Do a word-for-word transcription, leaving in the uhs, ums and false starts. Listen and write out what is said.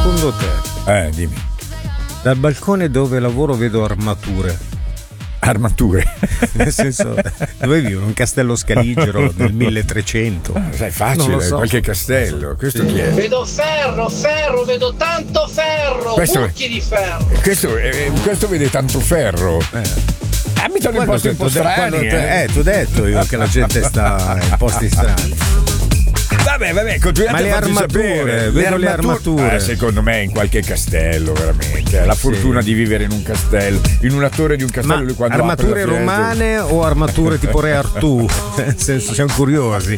secondo te? Eh, dimmi. Dal balcone dove lavoro vedo armature. Armature? Nel senso, dove vivo? Un castello scaligero del milletrecento. Ah, sai, facile, so. qualche castello. Questo sì. chi è? Vedo ferro, ferro, vedo tanto ferro, questo buchi di ferro. Questo, eh, questo vede tanto ferro. Eh. Abitano in posti un po' strani. Eh, ti ho detto io che la gente sta in posti strani. Vabbè, vabbè, continuate Ma le a farci armature, sapere. vedo le armature. Eh, secondo me in qualche castello, veramente. La fortuna sì. di vivere in un castello, in una torre di un castello. Ma quando armature apre la finestra- romane o armature tipo Re Artù? Nel senso, siamo curiosi.